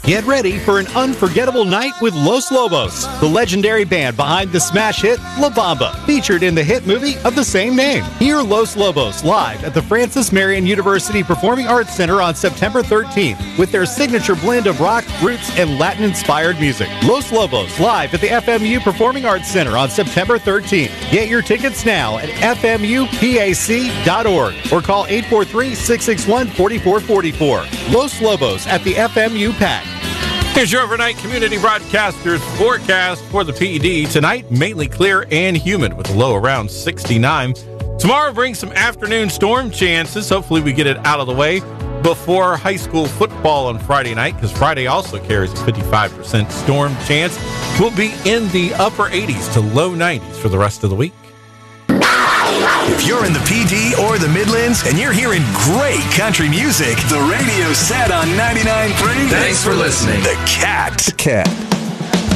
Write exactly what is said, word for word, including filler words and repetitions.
Get ready for an unforgettable night with Los Lobos, the legendary band behind the smash hit La Bamba, featured in the hit movie of the same name. Hear Los Lobos live at the Francis Marion University Performing Arts Center on September thirteenth with their signature blend of rock, roots, and Latin-inspired music. Los Lobos live at the F M U Performing Arts Center on September thirteenth. Get your tickets now at f m u p a c dot org or call eight four three, six six one, four four four four. Los Lobos at the F M U P A C. Here's your overnight community broadcaster's forecast for the P E D. Tonight, mainly clear and humid with a low around sixty-nine. Tomorrow brings some afternoon storm chances. Hopefully we get it out of the way before high school football on Friday night, because Friday also carries a fifty-five percent storm chance. We'll be in the upper eighties to low nineties for the rest of the week. If you're in the P D or the Midlands and you're hearing great country music, the radio's set on ninety-nine point three. Thanks for listening. The Cat. The Cat.